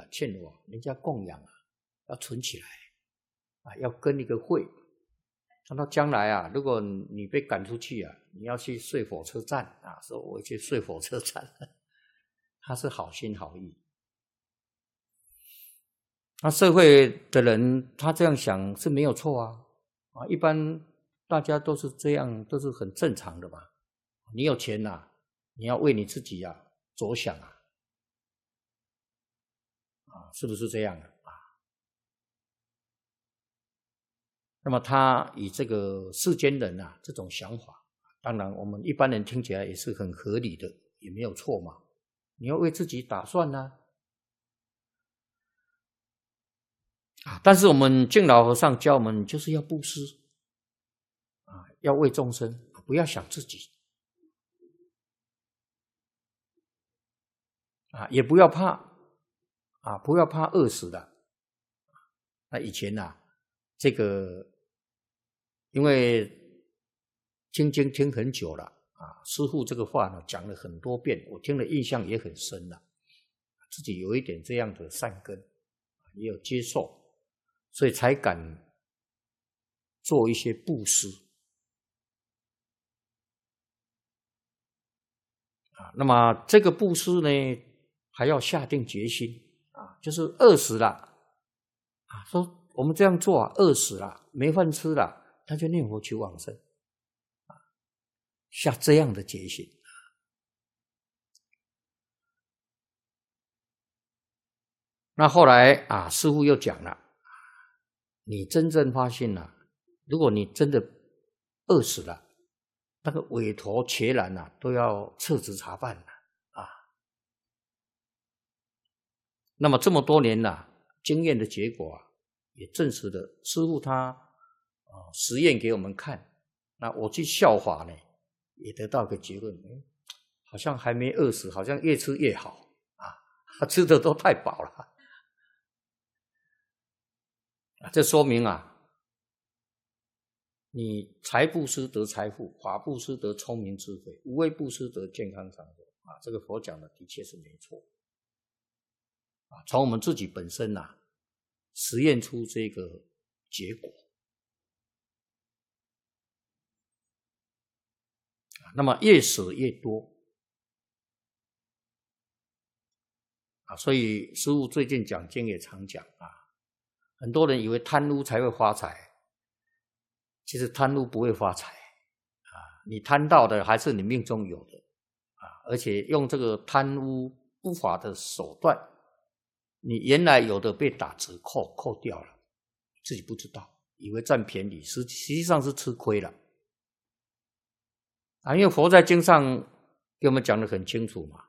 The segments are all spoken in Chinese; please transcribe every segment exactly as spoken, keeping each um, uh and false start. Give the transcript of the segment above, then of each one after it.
啊，欠我人家供养啊，要存起来啊，要跟一个会。等到将来啊，如果你被赶出去啊，你要去睡火车站啊，说我去睡火车站，他是好心好意。那社会的人他这样想是没有错啊，啊，一般大家都是这样，都是很正常的嘛。你有钱啊，你要为你自己啊着想啊，啊，是不是这样啊？那么他以这个世间人啊这种想法，当然我们一般人听起来也是很合理的，也没有错嘛。你要为自己打算呢、啊，但是我们敬老和尚教我们就是要布施啊，要为众生，不要想自己啊，也不要怕啊，不要怕饿死的。那以前啊，这个因为听经听很久了啊，师父这个话呢讲了很多遍，我听了印象也很深了，自己有一点这样的善根，也有接受，所以才敢做一些布施啊。那么这个布施呢，还要下定决心啊，就是饿死了啊，说我们这样做啊，饿死了，没饭吃了，他就念佛求往生啊，下这样的决心。那后来啊，师父又讲了，你真正发现了，如果你真的饿死了，那个委托伽蓝啊，都要撤职查办了啊。那么这么多年了，经验的结果啊，也证实了师父他啊实验给我们看。那我去效法呢，也得到个结论，嗯，好像还没饿死，好像越吃越好啊，吃的都太饱了。这说明啊，你财布施得财富，法布施得聪明智慧，无为布施得健康长寿啊。这个佛讲的的确是没错啊。从我们自己本身啊，实验出这个结果啊，那么越舍越多啊。所以师父最近讲经也常讲啊，很多人以为贪污才会发财，其实贪污不会发财啊，你贪到的还是你命中有的啊，而且用这个贪污不法的手段，你原来有的被打折扣扣掉了，自己不知道，以为占便宜，实实际上是吃亏了啊。因为佛在经上给我们讲得很清楚嘛，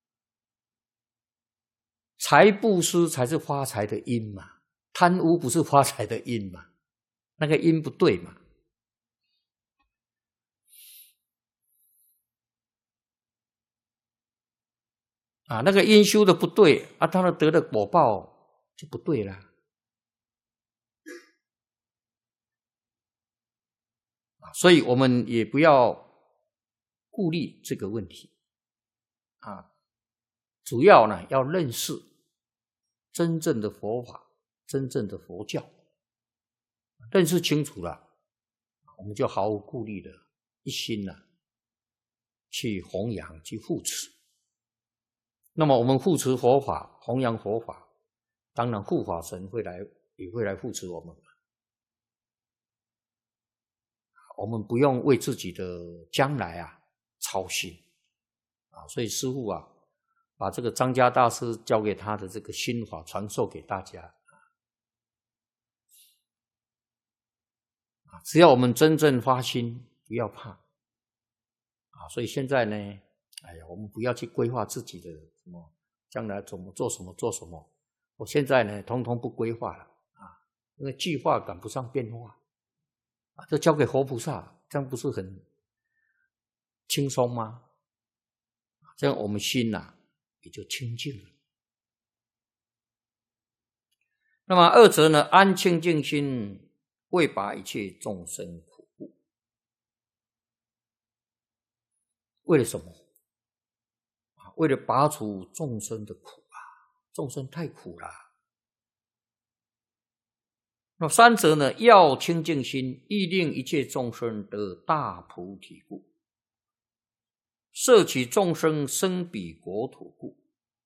财布施才是发财的因嘛，贪污不是发财的因嘛，那个因不对嘛。啊，那个因修的不对啊，他的得的果报就不对了啊，所以我们也不要顾虑这个问题啊，主要呢要认识真正的佛法，真正的佛教，认识清楚了，我们就毫无顾虑的一心呢去弘扬去护持。那么我们护持佛法，弘扬佛法，当然护法神会来，也会来护持我们。我们不用为自己的将来啊操心啊，所以师父啊把这个张家大师教给他的这个心法传授给大家啊，只要我们真正发心，不要怕啊。所以现在呢，哎呀，我们不要去规划自己的什么将来怎么做什么做什么，我现在呢统统不规划了啊，因为计划赶不上变化啊，这交给活菩萨，这样不是很轻松吗？这样我们心呐、啊、也就清净了。那么二则呢，安清净心，为拔一切众生苦怖。为了什么？为了拔除众生的苦啊！ 众生太苦了。那三者呢，要清净心，亦令一切众生得大菩提故，摄取众生生彼国土故，